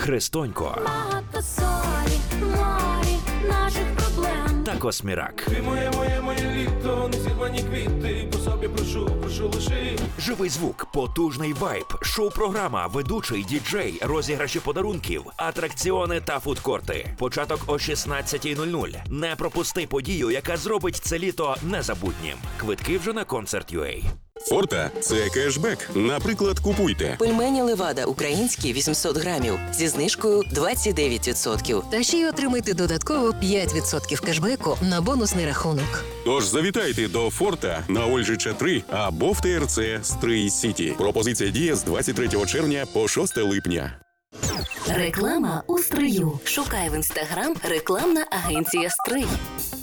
Христонько Багато солі, морі наших проблем. та Космірак. Ти моє літо, незірвані квіти, по собі прошу лиши. Живий звук, потужний вайб, шоу-програма, ведучий, діджей, розіграші подарунків, атракціони та фудкорти. Початок о 16:00. Не пропусти подію, яка зробить це літо незабутнім. Квитки вже на Concert.ua. Форта – це кешбек. Наприклад, купуйте. Пельмені Левада українські 800 грамів зі знижкою 29%. Та ще й отримайте додатково 5% кешбеку на бонусний рахунок. Тож завітайте до Форта на Ольжича 3 або в ТРЦ Стрий Сіті. Пропозиція діє з 23 червня по 6 липня. Реклама у Стрию. Шукай в Інстаграм рекламна агенція «Стрий».